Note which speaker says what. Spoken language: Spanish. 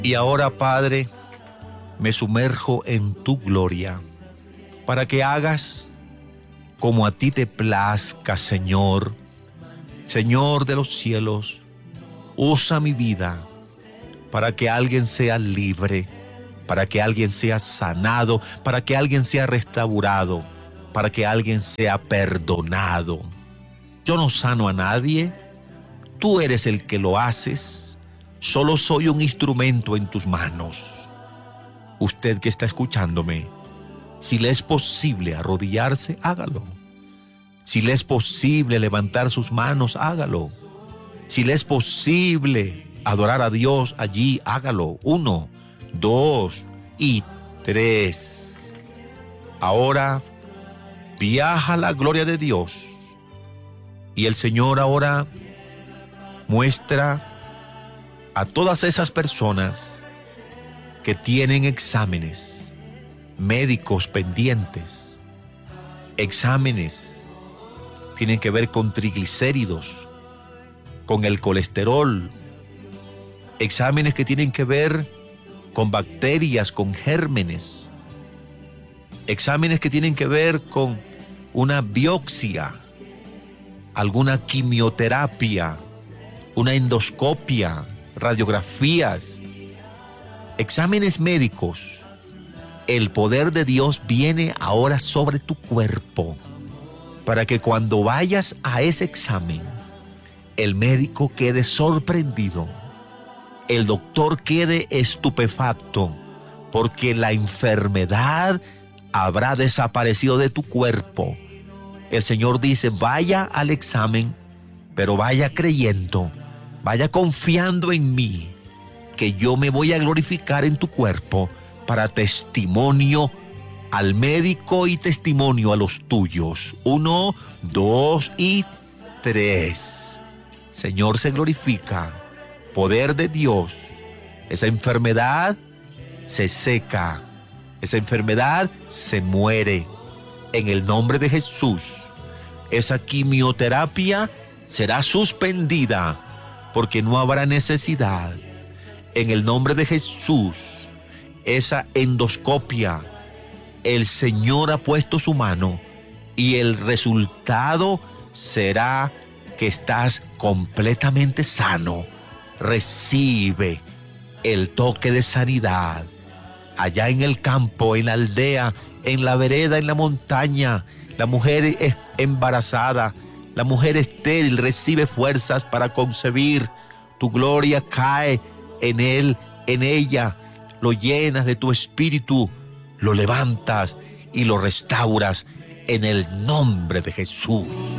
Speaker 1: Y ahora, Padre, me sumerjo en tu gloria, para que hagas como a ti te plazca, Señor. Señor de los cielos, usa mi vida para que alguien sea libre, para que alguien sea sanado, para que alguien sea restaurado, para que alguien sea perdonado. Yo no sano a nadie, tú eres el que lo haces, solo soy un instrumento en tus manos. Usted que está escuchándome, si le es posible arrodillarse, hágalo. Si le es posible levantar sus manos, hágalo. Si le es posible adorar a Dios allí, hágalo. 1, 2 y 3. Ahora viaja la gloria de Dios. Y el Señor ahora muestra a todas esas personas que tienen exámenes médicos pendientes. Exámenes tienen que ver con triglicéridos, con el colesterol. Exámenes que tienen que ver con bacterias, con gérmenes. Exámenes que tienen que ver con una biopsia, alguna quimioterapia, una endoscopia, radiografías, exámenes médicos. El poder de Dios viene ahora sobre tu cuerpo para que cuando vayas a ese examen, el médico quede sorprendido, el doctor quede estupefacto, porque la enfermedad habrá desaparecido de tu cuerpo. El Señor dice, vaya al examen, pero vaya creyendo, vaya confiando en mí, que yo me voy a glorificar en tu cuerpo para testimonio al médico y testimonio a los tuyos. 1, 2 y 3. Señor se glorifica, poder de Dios. Esa enfermedad se seca, esa enfermedad se muere. En el nombre de Jesús, esa quimioterapia será suspendida porque no habrá necesidad. En el nombre de Jesús, esa endoscopia, el Señor ha puesto su mano y el resultado será que estás completamente sano. Recibe el toque de sanidad. Allá en el campo, en la aldea, en la vereda, en la montaña, la mujer es embarazada, la mujer estéril recibe fuerzas para concebir. Tu gloria cae en él, en ella, lo llenas de tu espíritu, lo levantas y lo restauras en el nombre de Jesús.